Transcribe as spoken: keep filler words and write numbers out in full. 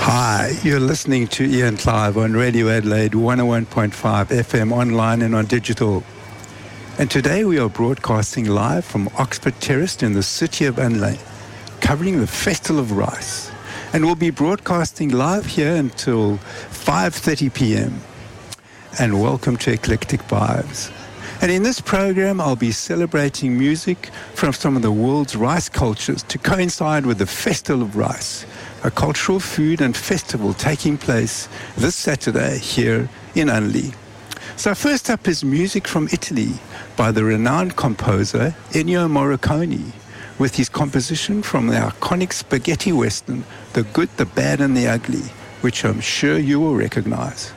Hi, you're listening to Ian Clive on Radio Adelaide one oh one point five F M, online and on digital. And today we are broadcasting live from Oxford Terrace in the city of Adelaide, covering the Festival of Rice. And we'll be broadcasting live here until five thirty p.m. And welcome to Eclectic Vibes. And in this program, I'll be celebrating music from some of the world's rice cultures to coincide with the Festival of Rice, a cultural food and festival taking place this Saturday here in Unley. So first up is music from Italy by the renowned composer Ennio Morricone, with his composition from the iconic spaghetti western, The Good, the Bad and the Ugly, which I'm sure you will recognize.